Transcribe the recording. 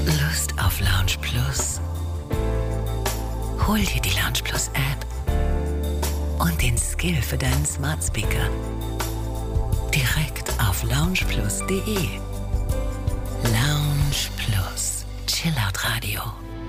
Lust auf Lounge Plus? Hol dir die Lounge Plus App und den Skill für deinen Smart Speaker direkt auf loungeplus.de. Lounge Plus, Chillout Radio.